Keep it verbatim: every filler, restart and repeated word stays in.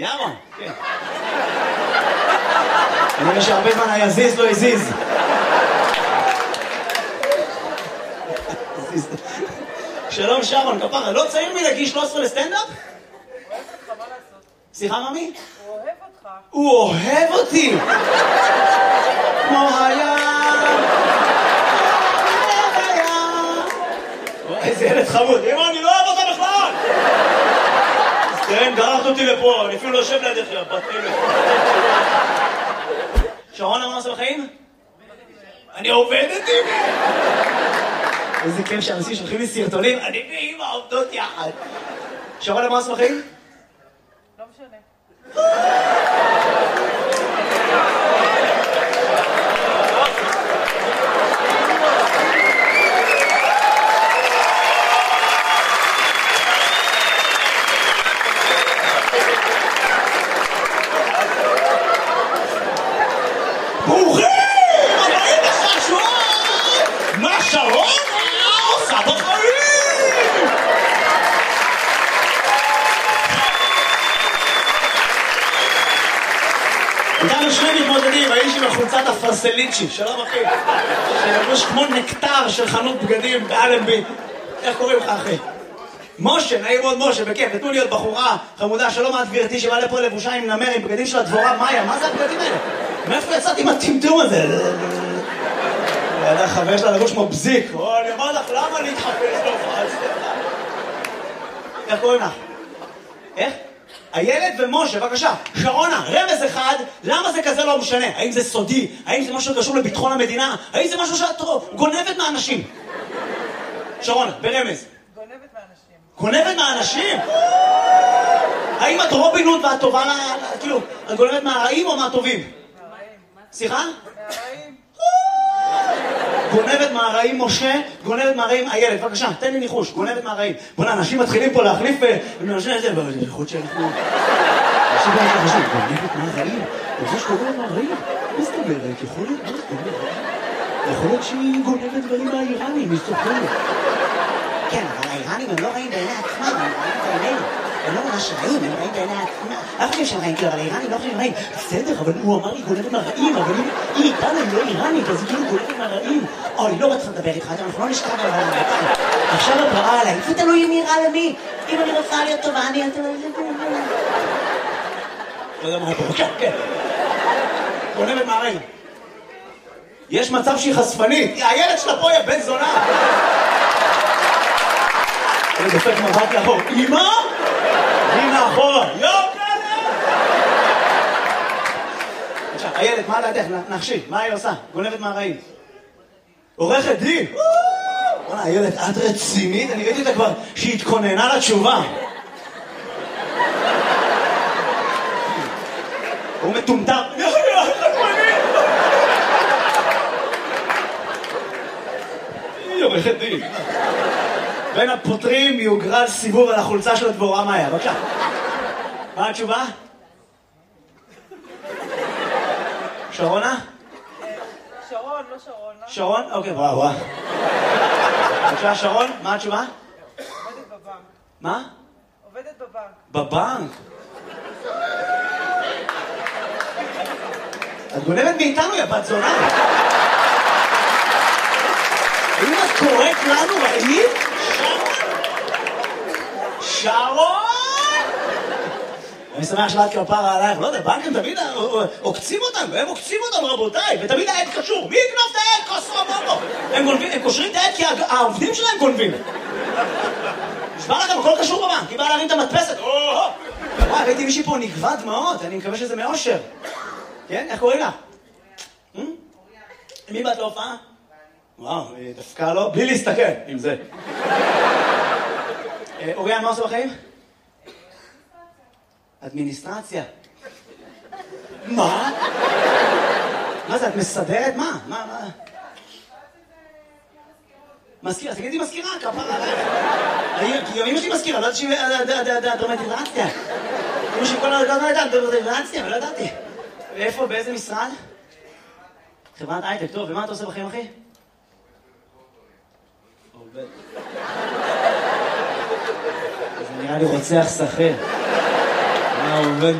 ירון, כן. אני רואה שהרבה זמן היזיז לא הזיז. שלום שרון, כפרה, לא צעיר מלהגיש שלוש עשרה לסטנדאפ? הוא אוהב אותך, מה לעשות? סליחה, ממי? הוא אוהב אותך. הוא אוהב אותי! כמו היה... איזה ילד חמוד. אמא, אני לא אוהב אותה בכלל! אז כן, גררת אותי לפה, אני אפילו לא יושב לידך, בטלת. שרון, מה עושה בחיים? אני עובדת עם... איזה כיף שאנשים שולחים לי סרטונים, אני ואמא עובדות יחד. שרון, מה עושה בחיים? לא משנה. ברוכים! הבאים לחשוב! מה שרון עושה בחיים? איתנו שני מתמודדים, האיש עם החולצת הפרסליצ'י, שלום אחי, שלבוש כמו נקטר של חנות בגדים באלנבי. איך קוראים לך אחי? משה, נעים מאוד משה, בכיף, נתנו לי עוד בחורה חמודה, שלום את גברתי שבאה לפה לבושה עם נמר, עם בגדים של הדבורה מאיה, מה זה הבגדים האלה? מאיפה יצאתי עם הטמטום הזה? ידע חבר שלה לבוש כמו בזיק. או, אני אומר לך, למה להתחפש להופעה? איך קוראים לך? איך? הילד ומשה, בבקשה. שרונה, רמז אחד, למה זה כזה לא משנה? האם זה סודי? האם זה משהו קשור לביטחון המדינה? האם זה משהו שאת גונבת מהאנשים? שרונה, ברמז. גונבת מהאנשים. גונבת מהאנשים? האם את רובין הוד ואת טובה לה... כאילו, את גונבת מהרעים או מהטובים? מהרעים. סליחה? מהרעים. גונבת מהרעים משה, גונבת מהרעים הילד. בבקשה, תן לי ניחוש, גונבת מהרעים. בוא'נה, אנשים מתחילים פה להחליף אנשים את זה, יכול שאנחנו... אנשים לא חשוב, גונבת מהרעים? זה שגונבת מהרעים? מה זאת אומרת? יכול להיות, מה זאת אומרת? יכול להיות שהיא גונבת דברים מהאיראנים, היא סופרת. כן, אבל האיראנים הם לא רעים בעיני עצמם, הם רעים בעינינו. הם לא ממש רעים, הם רעים בעיני עצמם. אנחנו חושבים שהם רעים, כאילו, אבל האיראנים לא חושבים רעים. בסדר, אבל הוא אמר לי גונבת מהרעים, אבל היא איתנו, היא לא איראנית, אז היא כאילו גונבת מהרעים. אוי, לא רוצה לדבר איתך, אנחנו לא נשכב על הרעיון. עכשיו את רעה עליי, זה תלוי אם נראה למי. אם אני רוצה להיות טובה, אני אתן לזה גונבת. לא יודע מה פה, כן, כן. גונבת מהרעים. יש מצב שהיא חשפנית. הילד שלה פה היא בן זונה. אני דופק מבט לאחור. אמא? אמא אחורה. יו, כלב! עכשיו, הילד, מה לידך? נחשי, מה היא עושה? גונבת מהרעים. עורכת דין. וואלה, הילד, את רצינית? אני ראיתי אותה כבר שהיא התכוננה לתשובה. הוא מטומטם. יו, יו, חכמנית! היא עורכת דין. בין הפותרים יוגרל סיבוב על החולצה של הדבורה מאיה. בבקשה. מה התשובה? שרונה? שרון, לא שרון. שרון? אוקיי, וואו, וואו. בבקשה, שרון, מה התשובה? עובדת בבנק. מה? עובדת בבנק. בבנק? את גונבת מאיתנו, יא בת זונה. אם את קוראת לנו רעים? שרון! אני שמח שלאת כפרה עלייך, לא יודע, בנקים תמיד עוקצים אותנו, הם עוקצים אותנו רבותיי, ותמיד העד קשור. מי יקנוב את העד? כוסו רבותו. הם קושרים את העד כי העובדים שלהם גונבים. נשמע לכם, הכל קשור בבנק, היא באה להרים את המדפסת. וואי, ראיתי מישהי פה נגבה דמעות, אני מקווה שזה מאושר. כן? איך קוראים לה? מי באת להופעה? וואו, דווקא לא, בלי להסתכל עם זה. אוריאן, מה עושה בחיים? אדמיניסטרציה. מה? מה זה, את מסדרת? מה? מה, מה? מזכירה, תגידי מזכירה, כפרה עלייך. כי גם אמא שלי מזכירה, לא ידעתי שהיא דרמטיזציה. אמא שלי כל הזמן הייתה דרמטיזציה, ולא ידעתי. ואיפה, באיזה משרד? חברת הייטק, טוב, ומה אתה עושה בחיים, אחי? עובד. אז נראה לי רוצח שכיר. מה עובד?